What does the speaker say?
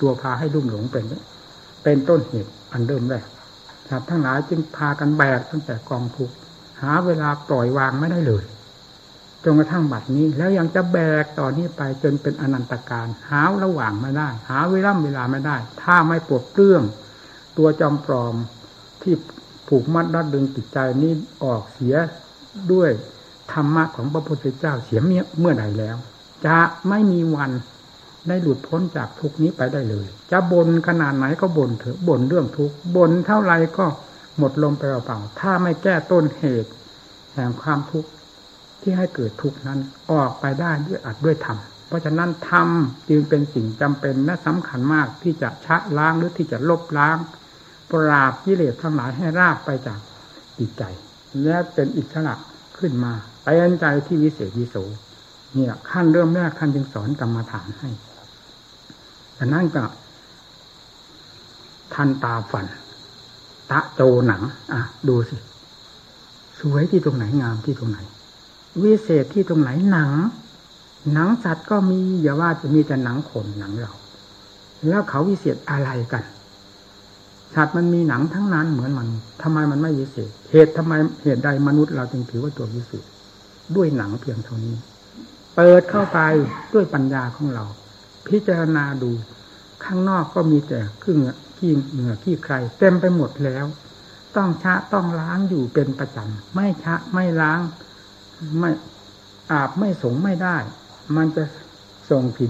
ตัวพาให้ลุ่มหลงเป็นต้นเหตุอันเริ่มแรกสัตว์ทั้งหลายจึงพากันแบกตั้งแต่กองทุกข์หาเวลาปล่อยวางไม่ได้เลยจนกระทั่งบัดนี้แล้วยังจะแบกต่อนี้ไปจนเป็นอนันตการหาระหว่างไม่ได้หาเวลาไม่ได้ถ้าไม่ปลดเปลื้องตัวจอมปลอมที่ผูกมัดรัดดึงจิตใจนี้ออกเสียด้วยธรรมะของพระพุทธเจ้าเสียเมื่อใดแล้วจะไม่มีวันได้หลุดพ้นจากทุกนี้ไปได้เลยจะบ่นขนาดไหนก็บ่นเถอะบ่นเรื่องทุกข์บ่นเท่าไรก็หมดลมไปเปล่าๆถ้าไม่แก้ต้นเหตุแห่งความทุกข์ที่ให้เกิดทุกข์นั้นออกไปได้ด้วยอัดด้วยธรรมเพราะฉะนั้นธรรมจึงเป็นสิ่งจำเป็นและสำคัญมากที่จะชะล้างหรือที่จะลบล้างปราบกิเลสทั้งหลายให้ราบไปจากจิตใจและเป็นอิสระขึ้นมาเป็นใจที่วิเศษวิโสเนี่ยขั้นเริ่มแรกท่านจึงสอนกรรมฐานให้แต่นั่นก็ทันตาฝันตะโจหนังดูสิสวยที่ตรงไหนงามที่ตรงไหนวิเศษที่ตรงไหนหนังสัตว์ก็มีอย่าว่าจะมีแต่หนังคนหนังเราแล้วเขาวิเศษอะไรกันสัตว์มันมีหนังทั้งนั้นเหมือนมันทำไมมันไม่วิเศษเหตุใดมนุษย์เราจึงถือว่าตัววิเศษด้วยหนังเพียงเท่านี้เปิดเข้าไปด้วยปัญญาของเราพิจารณาดูข้างนอกก็มีแต่ขี้เหงื่อขี้ใครเต็มไปหมดแล้วต้องชะต้องล้างอยู่เป็นประจำไม่ชะไม่ล้างไม่อาบไม่สงไม่ได้มันจะส่งกลิ่น